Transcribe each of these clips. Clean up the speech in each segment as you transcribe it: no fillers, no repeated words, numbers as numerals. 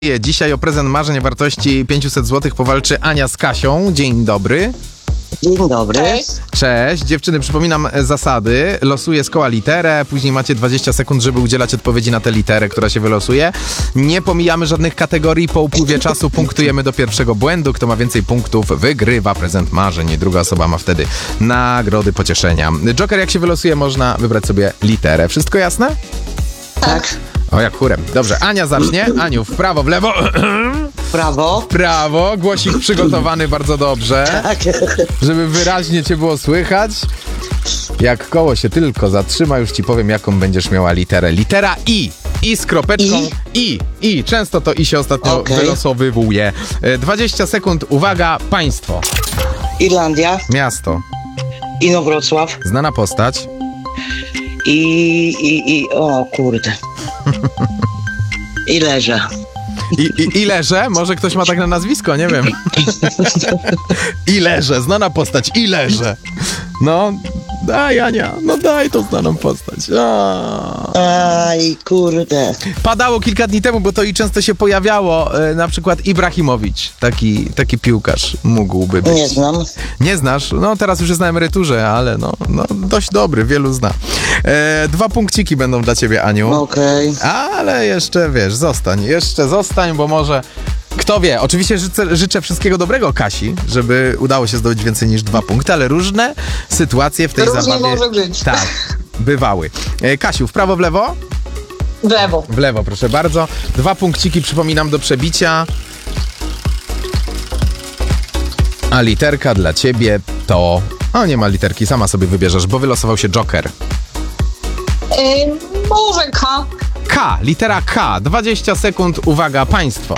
Dzisiaj o prezent marzeń o wartości 500 zł powalczy Ania z Kasią. Dzień dobry. Dzień dobry. Cześć. Dziewczyny, przypominam zasady. Losuję z koła literę, później macie 20 sekund, żeby udzielać odpowiedzi na tę literę, która się wylosuje. Nie pomijamy żadnych kategorii. Po upływie czasu punktujemy do pierwszego błędu. Kto ma więcej punktów, wygrywa prezent marzeń. Druga osoba ma wtedy nagrody pocieszenia. Joker, jak się wylosuje, można wybrać sobie literę. Wszystko jasne? Tak. O, jak chórem. Dobrze, Ania zacznie. Aniu, w prawo, w lewo. Prawo. W prawo. Głosik przygotowany bardzo dobrze. Tak. Żeby wyraźnie cię było słychać. Jak koło się tylko zatrzyma, już ci powiem, jaką będziesz miała literę. Litera I. I z kropeczką. I. Często to I się ostatnio wylosowywuje. 20 sekund. Uwaga, państwo. Irlandia. Miasto. Inowrocław. Znana postać. O kurde. I leżę. I leżę? Może ktoś ma tak na nazwisko, nie wiem. I leżę, znana postać, i leżę. No, daj Ania, no daj tą znaną postać. Aj, kurde. Padało kilka dni temu, bo to i często się pojawiało, na przykład Ibrahimowicz, taki piłkarz mógłby być. Nie znam. Nie znasz? No teraz już jest na emeryturze, ale no dość dobry, wielu zna. 2 punkciki będą dla ciebie, Aniu. Okej. Ale jeszcze, wiesz, zostań, bo może... Kto wie, oczywiście życzę wszystkiego dobrego Kasi, żeby udało się zdobyć więcej niż 2 punkty, ale różne sytuacje w tej Różnie zabawie... może być. Tak, bywały. Kasiu, w prawo, w lewo? W lewo. W lewo, proszę bardzo. 2 punkciki, przypominam, do przebicia. A literka dla ciebie to... O, nie ma literki, sama sobie wybierzesz, bo wylosował się Joker. Może K. K, litera K. 20 sekund, uwaga, państwo.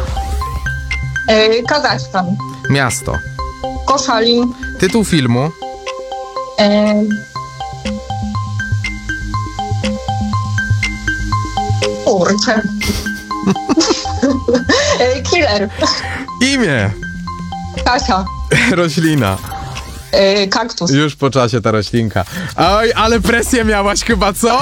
Kazachstan. Miasto. Koszalin. Tytuł filmu. Kurczę. Killer. Imię. Kasia. Roślina. Kaktus. Już po czasie ta roślinka. Oj, ale presję miałaś chyba, co?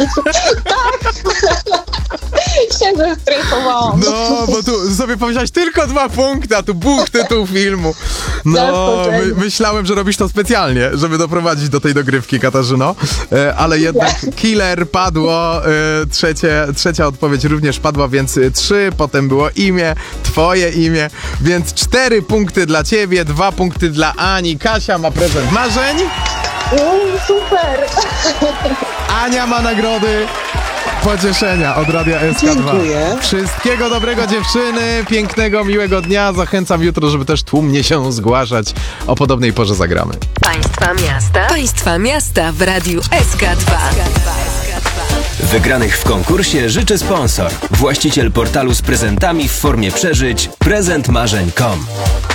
Się zestresowałam. No, bo tu sobie powiedziałaś tylko 2 punkty, a tu buch tytuł filmu. No, myślałem, że robisz to specjalnie, żeby doprowadzić do tej dogrywki, Katarzyno. Ale jednak killer padło, trzecia odpowiedź również padła, więc 3, potem było imię, twoje imię, więc 4 punkty dla ciebie, 2 punkty dla Ani. Kasia ma prezent marzeń. Super. Ania ma nagrody pocieszenia od Radia SK2. Dziękuję. Wszystkiego dobrego, dziewczyny, pięknego, miłego dnia. Zachęcam jutro, żeby też tłumnie się zgłaszać. O podobnej porze zagramy. Państwa miasta w Radiu SK2. Wygranych w konkursie życzy sponsor. Właściciel portalu z prezentami w formie przeżyć prezentmarzeń.com.